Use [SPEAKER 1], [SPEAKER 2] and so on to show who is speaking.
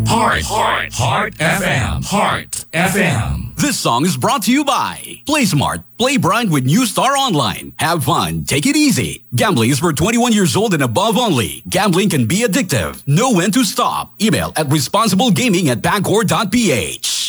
[SPEAKER 1] Heart FM. Heart FM.
[SPEAKER 2] This song is brought to you by Play Smart. Play blind with New Star Online. Have fun. Take it easy. Gambling is for 21 years old and above only. Gambling can be addictive. Know when to stop. Email at responsiblegaming@bancor.ph.